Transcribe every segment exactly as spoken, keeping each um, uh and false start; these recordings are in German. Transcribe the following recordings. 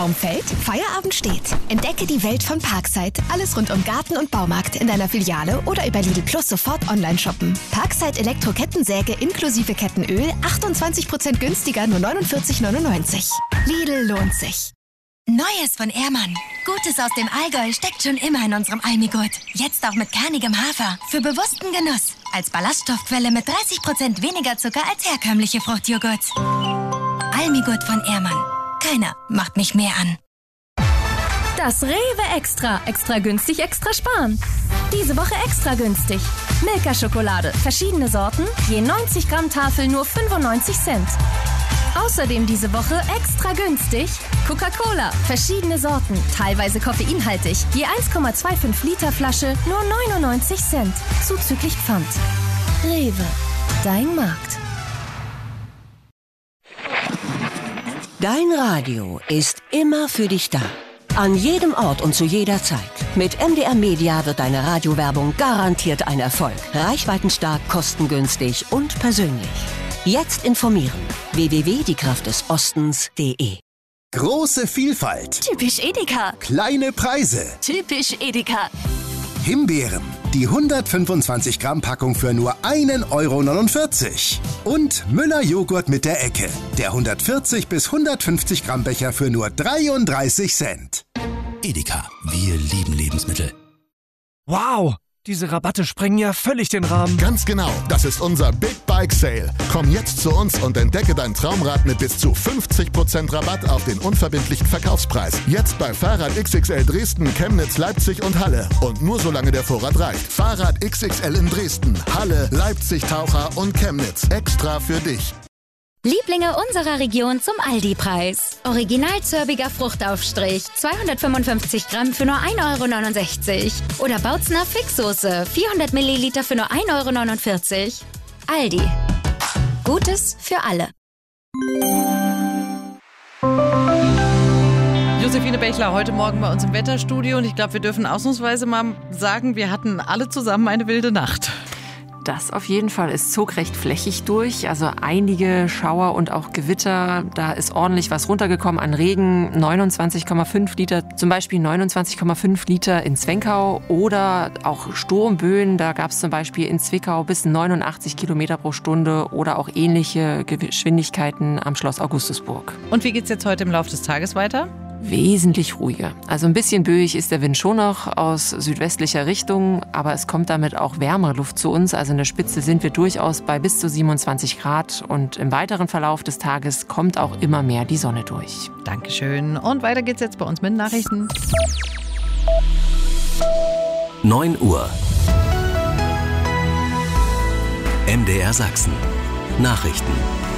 Baum fällt, Feierabend steht. Entdecke die Welt von Parkside. Alles rund um Garten und Baumarkt in deiner Filiale oder über Lidl Plus sofort online shoppen. Parkside Elektro-Kettensäge inklusive Kettenöl, achtundzwanzig Prozent günstiger, nur neunundvierzig neunundneunzig. Lidl lohnt sich. Neues von Ehrmann. Gutes aus dem Allgäu steckt schon immer in unserem Almigurt. Jetzt auch mit kernigem Hafer. Für bewussten Genuss. Als Ballaststoffquelle mit dreißig Prozent weniger Zucker als herkömmliche Fruchtjoghurt. Almigurt von Ehrmann. Keiner macht mich mehr an. Das Rewe Extra. Extra günstig, extra sparen. Diese Woche extra günstig. Milka-Schokolade. Verschiedene Sorten. Je neunzig Gramm Tafel nur fünfundneunzig Cent. Außerdem diese Woche extra günstig Coca-Cola, verschiedene Sorten, teilweise koffeinhaltig, je eins Komma fünfundzwanzig Liter Flasche, nur neunundneunzig Cent, zuzüglich Pfand. Rewe, dein Markt. Dein Radio ist immer für dich da. An jedem Ort und zu jeder Zeit. Mit M D R Media wird deine Radiowerbung garantiert ein Erfolg. Reichweitenstark, kostengünstig und persönlich. Jetzt informieren. w w w punkt die kraft des ostens punkt de. Große Vielfalt. Typisch Edeka. Kleine Preise. Typisch Edeka. Himbeeren. Die hundertfünfundzwanzig Gramm Packung für nur einen Euro neunundvierzig. Und Müller Joghurt mit der Ecke. Der hundertvierzig bis hundertfünfzig Gramm Becher für nur dreiunddreißig Cent. Edeka. Wir lieben Lebensmittel. Wow! Diese Rabatte sprengen ja völlig den Rahmen. Ganz genau, das ist unser Big Bike Sale. Komm jetzt zu uns und entdecke dein Traumrad mit bis zu fünfzig Prozent Rabatt auf den unverbindlichen Verkaufspreis. Jetzt bei Fahrrad X X L Dresden, Chemnitz, Leipzig und Halle. Und nur solange der Vorrat reicht. Fahrrad X X L in Dresden, Halle, Leipzig, Taucher und Chemnitz. Extra für dich. Lieblinge unserer Region zum Aldi-Preis. Original zörbiger Fruchtaufstrich, zweihundertfünfundfünfzig Gramm für nur ein Euro neunundsechzig. Oder Bautzner Fixsoße, vierhundert Milliliter für nur ein Euro neunundvierzig. Aldi. Gutes für alle. Josephine Bechler heute Morgen bei uns im Wetterstudio. Und ich glaube, wir dürfen ausnahmsweise mal sagen, wir hatten alle zusammen eine wilde Nacht. Das auf jeden Fall. Es zog recht flächig durch, also einige Schauer und auch Gewitter. Da ist ordentlich was runtergekommen an Regen, neunundzwanzig Komma fünf Liter, zum Beispiel neunundzwanzig Komma fünf Liter in Zwenkau oder auch Sturmböen. Da gab es zum Beispiel in Zwickau bis neunundachtzig Kilometer pro Stunde oder auch ähnliche Geschwindigkeiten am Schloss Augustusburg. Und wie geht's jetzt heute im Laufe des Tages weiter? Wesentlich ruhiger. Also ein bisschen böig ist der Wind schon noch aus südwestlicher Richtung, aber es kommt damit auch wärmere Luft zu uns. Also in der Spitze sind wir durchaus bei bis zu siebenundzwanzig Grad und im weiteren Verlauf des Tages kommt auch immer mehr die Sonne durch. Dankeschön. Und weiter geht's jetzt bei uns mit Nachrichten. neun Uhr. M D R Sachsen. Nachrichten.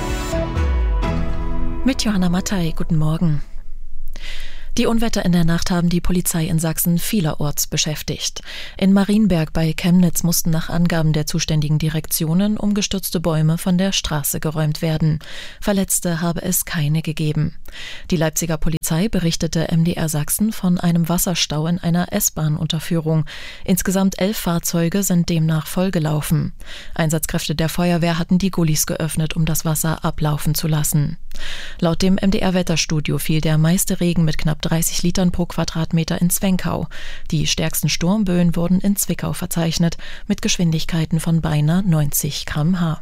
Mit Johanna Mattei. Guten Morgen. Die Unwetter in der Nacht haben die Polizei in Sachsen vielerorts beschäftigt. In Marienberg bei Chemnitz mussten nach Angaben der zuständigen Direktionen umgestürzte Bäume von der Straße geräumt werden. Verletzte habe es keine gegeben. Die Leipziger Polizei berichtete M D R Sachsen von einem Wasserstau in einer S-Bahn-Unterführung. Insgesamt elf Fahrzeuge sind demnach vollgelaufen. Einsatzkräfte der Feuerwehr hatten die Gullis geöffnet, um das Wasser ablaufen zu lassen. Laut dem M D R-Wetterstudio fiel der meiste Regen mit knapp dreißig Litern pro Quadratmeter in Zwenkau. Die stärksten Sturmböen wurden in Zwickau verzeichnet, mit Geschwindigkeiten von beinahe neunzig Kilometer pro Stunde.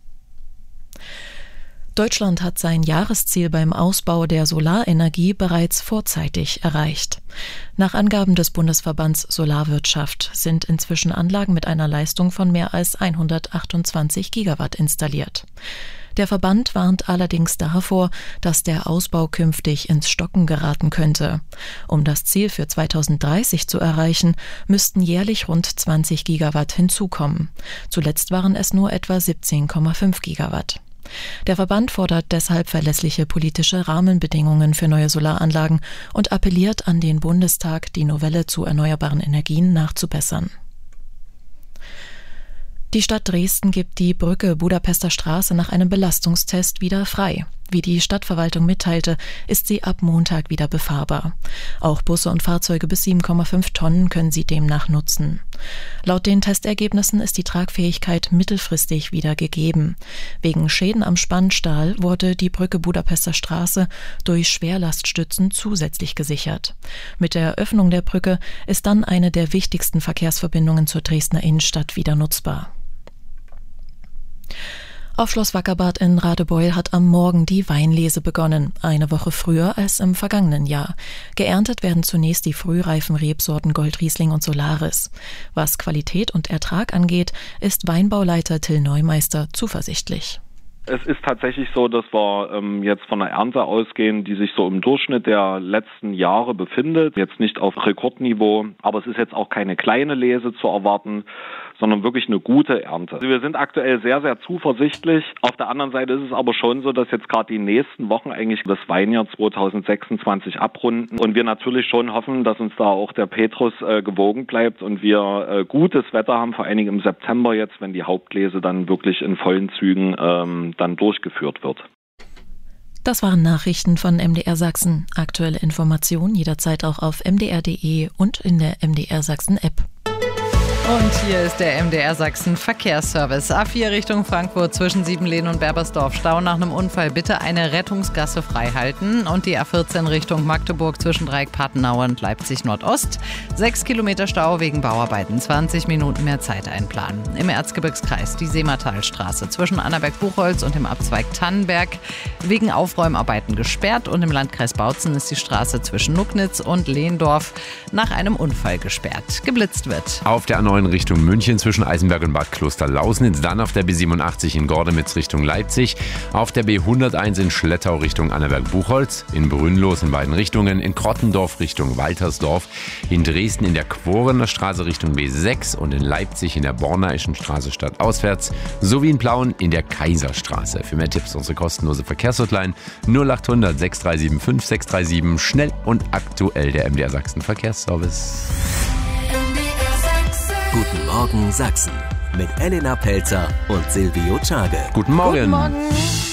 Deutschland hat sein Jahresziel beim Ausbau der Solarenergie bereits vorzeitig erreicht. Nach Angaben des Bundesverbands Solarwirtschaft sind inzwischen Anlagen mit einer Leistung von mehr als hundertachtundzwanzig Gigawatt installiert. Der Verband warnt allerdings davor, dass der Ausbau künftig ins Stocken geraten könnte. Um das Ziel für zweitausenddreißig zu erreichen, müssten jährlich rund zwanzig Gigawatt hinzukommen. Zuletzt waren es nur etwa siebzehn Komma fünf Gigawatt. Der Verband fordert deshalb verlässliche politische Rahmenbedingungen für neue Solaranlagen und appelliert an den Bundestag, die Novelle zu erneuerbaren Energien nachzubessern. Die Stadt Dresden gibt die Brücke Budapester Straße nach einem Belastungstest wieder frei. Wie die Stadtverwaltung mitteilte, ist sie ab Montag wieder befahrbar. Auch Busse und Fahrzeuge bis sieben Komma fünf Tonnen können sie demnach nutzen. Laut den Testergebnissen ist die Tragfähigkeit mittelfristig wieder gegeben. Wegen Schäden am Spannstahl wurde die Brücke Budapester Straße durch Schwerlaststützen zusätzlich gesichert. Mit der Eröffnung der Brücke ist dann eine der wichtigsten Verkehrsverbindungen zur Dresdner Innenstadt wieder nutzbar. Auf Schloss Wackerbad in Radebeul hat am Morgen die Weinlese begonnen, eine Woche früher als im vergangenen Jahr. Geerntet werden zunächst die frühreifen Rebsorten Goldriesling und Solaris. Was Qualität und Ertrag angeht, ist Weinbauleiter Till Neumeister zuversichtlich. Es ist tatsächlich so, dass wir ähm, jetzt von einer Ernte ausgehen, die sich so im Durchschnitt der letzten Jahre befindet. Jetzt nicht auf Rekordniveau, aber es ist jetzt auch keine kleine Lese zu erwarten, sondern wirklich eine gute Ernte. Also wir sind aktuell sehr, sehr zuversichtlich. Auf der anderen Seite ist es aber schon so, dass jetzt gerade die nächsten Wochen eigentlich das Weinjahr zwanzig sechsundzwanzig abrunden und wir natürlich schon hoffen, dass uns da auch der Petrus äh, gewogen bleibt und wir äh, gutes Wetter haben, vor allen Dingen im September jetzt, wenn die Hauptlese dann wirklich in vollen Zügen ähm, dann durchgeführt wird. Das waren Nachrichten von M D R Sachsen. Aktuelle Informationen jederzeit auch auf m d r punkt d e und in der M D R Sachsen App. Und hier ist der M D R Sachsen Verkehrsservice. A vier Richtung Frankfurt zwischen Siebenlehn und Berbersdorf. Stau nach einem Unfall. Bitte eine Rettungsgasse freihalten. Und die A vierzehn Richtung Magdeburg zwischen Dreieck-Patenau und Leipzig Nordost. Sechs Kilometer Stau wegen Bauarbeiten. zwanzig Minuten mehr Zeit einplanen. Im Erzgebirgskreis die Seematalstraße zwischen Annaberg-Buchholz und dem Abzweig Tannenberg wegen Aufräumarbeiten gesperrt. Und im Landkreis Bautzen ist die Straße zwischen Nucknitz und Lehndorf nach einem Unfall gesperrt. Geblitzt wird. Auf der A neun Richtung München zwischen Eisenberg und Bad Klosterlausnitz, dann auf der B siebenundachtzig in Gordemitz Richtung Leipzig, auf der B hunderteins in Schlettau Richtung Annaberg-Buchholz, in Brünnlos in beiden Richtungen, in Krottendorf Richtung Waltersdorf, in Dresden in der Quorener Straße Richtung B sechs und in Leipzig in der Bornaischen Straße stadtauswärts, sowie in Plauen in der Kaiserstraße. Für mehr Tipps unsere kostenlose Verkehrshotline null acht hundert sechs drei sieben fünf sechs drei sieben, schnell und aktuell der M D R Sachsen Verkehrsservice. Guten Morgen Sachsen mit Elena Pelzer und Silvio Czage. Guten Morgen. Guten Morgen.